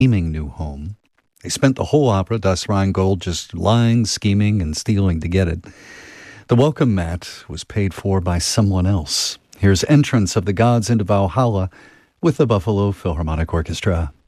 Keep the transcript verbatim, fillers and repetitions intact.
scheming new home. They spent the whole opera, Das Rheingold, just lying, scheming, and stealing to get it. The welcome mat was paid for by someone else. Here's Entrance of the Gods into Valhalla with the Buffalo Philharmonic Orchestra.